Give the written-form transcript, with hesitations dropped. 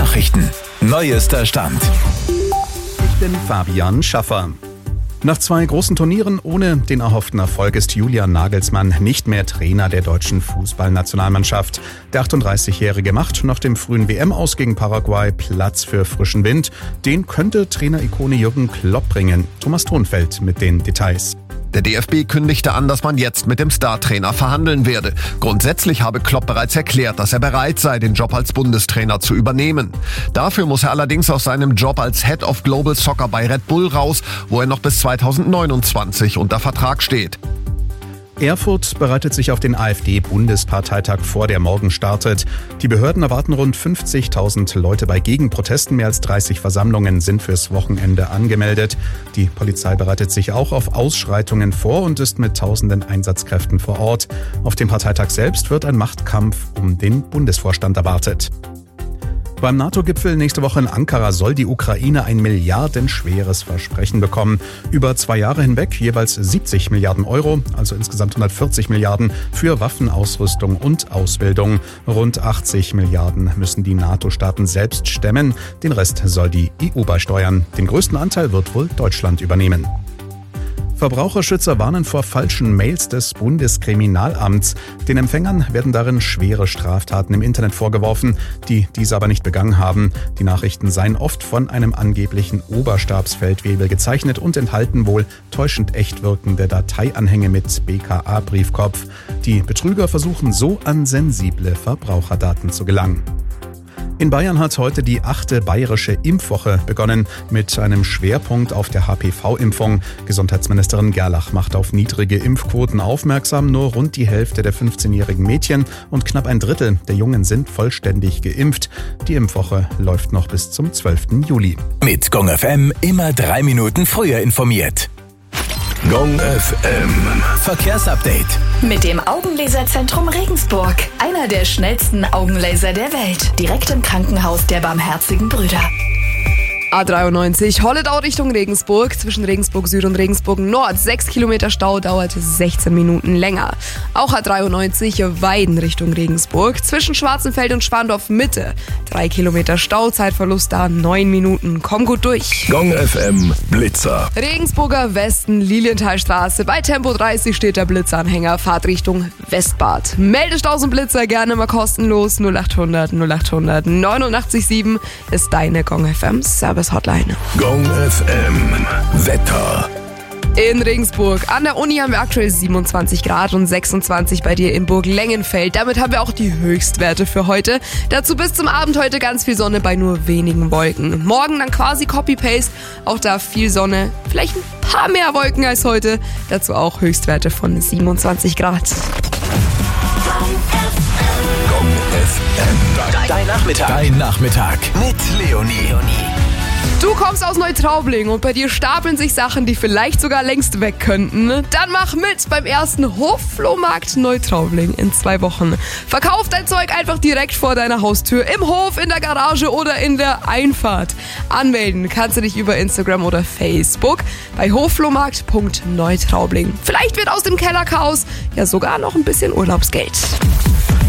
Nachrichten. Neuester Stand. Ich bin Fabian Schaffer. Nach 2 großen Turnieren ohne den erhofften Erfolg ist Julian Nagelsmann nicht mehr Trainer der deutschen Fußballnationalmannschaft. Der 38-Jährige macht nach dem frühen WM-Aus gegen Paraguay Platz für frischen Wind. Den könnte Trainerikone Jürgen Klopp bringen. Thomas Thonfeld mit den Details. Der DFB kündigte an, dass man jetzt mit dem Startrainer verhandeln werde. Grundsätzlich habe Klopp bereits erklärt, dass er bereit sei, den Job als Bundestrainer zu übernehmen. Dafür muss er allerdings aus seinem Job als Head of Global Soccer bei Red Bull raus, wo er noch bis 2029 unter Vertrag steht. Erfurt bereitet sich auf den AfD-Bundesparteitag vor, der morgen startet. Die Behörden erwarten rund 50.000 Leute bei Gegenprotesten. Mehr als 30 Versammlungen sind fürs Wochenende angemeldet. Die Polizei bereitet sich auch auf Ausschreitungen vor und ist mit tausenden Einsatzkräften vor Ort. Auf dem Parteitag selbst wird ein Machtkampf um den Bundesvorstand erwartet. Beim NATO-Gipfel nächste Woche in Ankara soll die Ukraine ein milliardenschweres Versprechen bekommen. Über 2 Jahre hinweg jeweils 70 Milliarden Euro, also insgesamt 140 Milliarden für Waffenausrüstung und Ausbildung. Rund 80 Milliarden müssen die NATO-Staaten selbst stemmen. Den Rest soll die EU beisteuern. Den größten Anteil wird wohl Deutschland übernehmen. Verbraucherschützer warnen vor falschen Mails des Bundeskriminalamts. Den Empfängern werden darin schwere Straftaten im Internet vorgeworfen, die diese aber nicht begangen haben. Die Nachrichten seien oft von einem angeblichen Oberstabsfeldwebel gezeichnet und enthalten wohl täuschend echt wirkende Dateianhänge mit BKA-Briefkopf. Die Betrüger versuchen so an sensible Verbraucherdaten zu gelangen. In Bayern hat heute die 8. bayerische Impfwoche begonnen mit einem Schwerpunkt auf der HPV-Impfung. Gesundheitsministerin Gerlach macht auf niedrige Impfquoten aufmerksam. Nur rund die Hälfte der 15-jährigen Mädchen und knapp ein Drittel der Jungen sind vollständig geimpft. Die Impfwoche läuft noch bis zum 12. Juli. Mit Gong FM immer 3 Minuten früher informiert. Gong FM Verkehrsupdate. Mit dem Augenlaserzentrum Regensburg. Einer der schnellsten Augenlaser der Welt. Direkt im Krankenhaus der Barmherzigen Brüder. A93 Holledau Richtung Regensburg. Zwischen Regensburg Süd und Regensburg Nord 6 Kilometer Stau, dauert 16 Minuten länger. Auch A93 Weiden Richtung Regensburg. Zwischen Schwarzenfeld und Schwandorf Mitte 3 Kilometer Stau, Zeitverlust da 9 Minuten. Komm gut durch. Gong FM Blitzer. Regensburger Westen, Lilienthalstraße. Bei Tempo 30 steht der Blitzanhänger. Fahrt Richtung Westbad. Meldestaus und Blitzer gerne mal kostenlos. 0800 0800 89,7 ist deine Gong FM Service Hotline. Gong FM Wetter. In Regensburg an der Uni haben wir aktuell 27 Grad und 26 bei dir in Burglengenfeld. Damit haben wir auch die Höchstwerte für heute. Dazu bis zum Abend heute ganz viel Sonne bei nur wenigen Wolken. Morgen dann quasi Copy-Paste. Auch da viel Sonne, vielleicht ein paar mehr Wolken als heute. Dazu auch Höchstwerte von 27 Grad. Gong FM. Dein Nachmittag mit Leonie. Du kommst aus Neutraubling und bei dir stapeln sich Sachen, die vielleicht sogar längst weg könnten. Dann mach mit beim ersten Hofflohmarkt Neutraubling in 2 Wochen. Verkauf dein Zeug einfach direkt vor deiner Haustür, im Hof, in der Garage oder in der Einfahrt. Anmelden kannst du dich über Instagram oder Facebook bei hoflohmarkt.neutraubling. Vielleicht wird aus dem Kellerchaos ja sogar noch ein bisschen Urlaubsgeld.